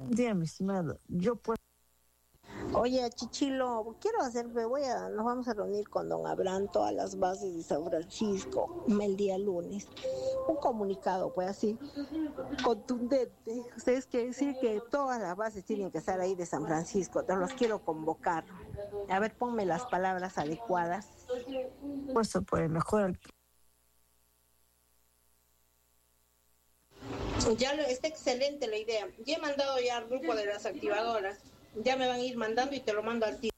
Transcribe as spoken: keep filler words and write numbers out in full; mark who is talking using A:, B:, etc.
A: Dígame, estimado, yo puedo.
B: Oye, Chichilo, quiero hacer, me voy a, nos vamos a reunir con don Abraham, todas las bases de San Francisco, el día lunes. Un comunicado, pues así, contundente. Ustedes quieren decir que todas las bases tienen que estar ahí de San Francisco, entonces los quiero convocar. A ver, ponme las palabras adecuadas.
A: Puesto por el mejor.
B: Ya lo, está excelente la idea. Ya he mandado ya al grupo de las activadoras. Ya me van a ir mandando y te lo mando al tío.